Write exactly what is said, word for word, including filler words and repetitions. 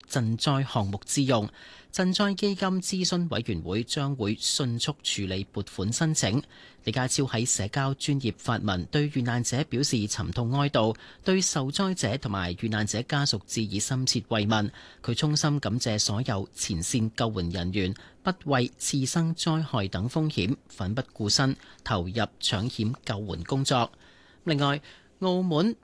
賑災項目之用。賑災基金諮詢委員會將會迅速處理撥款申請。李家超喺社交專頁發文，對遇難者表示沉痛哀悼，對受災者同埋遇難者家屬致以深切慰問。佢衷心感謝所有前線救援人員，不畏次生災害等風險，奮不顧身投入搶險救援工作。另外，澳門